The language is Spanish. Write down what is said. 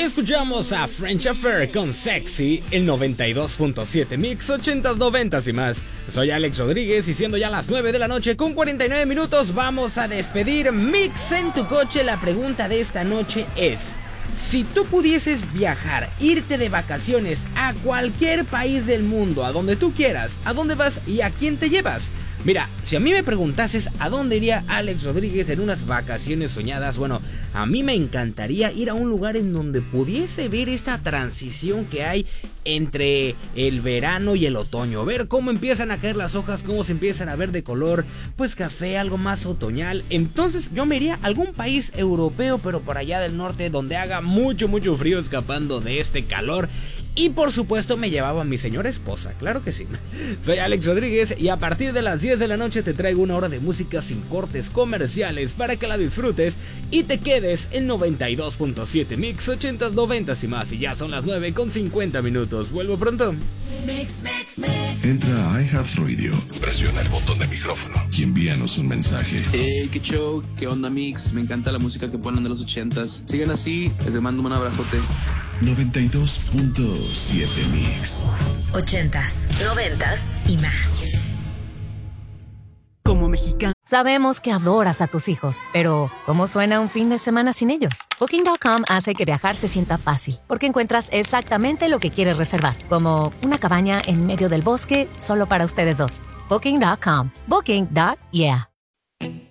Escuchamos a French Affair con Sexy, el 92.7 Mix 80s, 90s y más. Soy Alex Rodríguez y siendo ya las 9 de la noche con 49 minutos vamos a despedir Mix en tu coche. La pregunta de esta noche es: si tú pudieses viajar, irte de vacaciones a cualquier país del mundo, a donde tú quieras, ¿a dónde vas y a quién te llevas? Mira, si a mí me preguntases a dónde iría Alex Rodríguez en unas vacaciones soñadas, bueno, a mí me encantaría ir a un lugar en donde pudiese ver esta transición que hay entre el verano y el otoño, ver cómo empiezan a caer las hojas, cómo se empiezan a ver de color, pues café, algo más otoñal. Entonces yo me iría a algún país europeo, pero por allá del norte, donde haga mucho frío, escapando de este calor. Y por supuesto me llevaba a mi señora esposa, claro que sí. Soy Alex Rodríguez y a partir de las 10 de la noche te traigo una hora de música sin cortes comerciales para que la disfrutes y te quedes en 92.7 Mix 80s, 90s y más. Y ya son las 9 con 50 minutos. Vuelvo pronto. Entra a iHeartRadio, presiona el botón de micrófono y envíanos un mensaje. Qué show, qué onda Mix, me encanta la música que ponen de los 80s. Sigan así, les mando un abrazote. 92.7 Mix 80s, 90s y más. Como mexicano, sabemos que adoras a tus hijos, pero ¿cómo suena un fin de semana sin ellos? Booking.com hace que viajar se sienta fácil, porque encuentras exactamente lo que quieres reservar, como una cabaña en medio del bosque solo para ustedes dos. Booking.com. Booking.yeah.